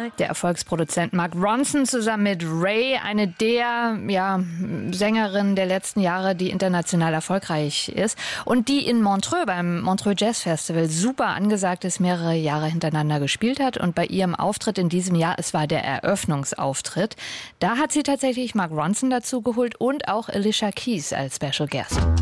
Der Erfolgsproduzent Mark Ronson zusammen mit Ray, eine der Sängerinnen der letzten Jahre, die international erfolgreich ist und die in Montreux beim Montreux Jazz Festival super angesagt ist, mehrere Jahre hintereinander gespielt hat. Und bei ihrem Auftritt in diesem Jahr, es war der Eröffnungsauftritt, da hat sie tatsächlich Mark Ronson dazu geholt und auch Alicia Keys als Special Guest.